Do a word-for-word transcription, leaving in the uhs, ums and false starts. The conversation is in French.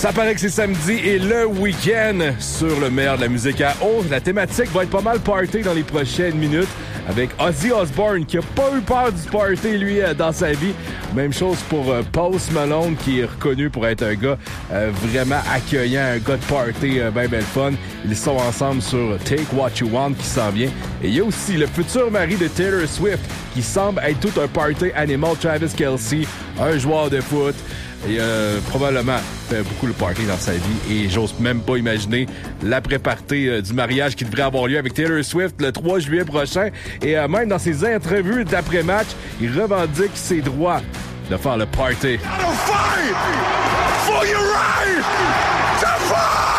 Ça paraît que c'est samedi et le week-end sur le meilleur de la musique à Oz. La thématique va être pas mal party dans les prochaines minutes avec Ozzy Osbourne qui a pas eu peur du party, lui, dans sa vie. Même chose pour euh, Post Malone qui est reconnu pour être un gars euh, vraiment accueillant, un gars de party euh, ben ben fun. Ils sont ensemble sur Take What You Want qui s'en vient. Et il y a aussi le futur mari de Taylor Swift qui semble être tout un party animal, Travis Kelce, un joueur de foot. Et euh, probablement fait beaucoup le party dans sa vie. Et j'ose même pas imaginer l'après-party euh, du mariage qui devrait avoir lieu avec Taylor Swift le trois juillet prochain. Et euh, même dans ses entrevues d'après-match, il revendique ses droits de faire le party. Gotta fight for your right to fight!